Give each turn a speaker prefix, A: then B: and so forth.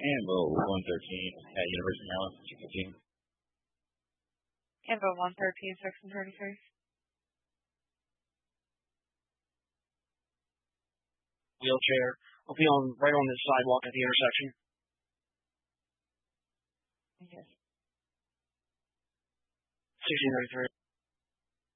A: Ambo 113 at University of Maryland, 215.
B: Ambo 113, section 33.
C: Wheelchair will be right on this sidewalk at the intersection.
B: Yes.
C: 1633.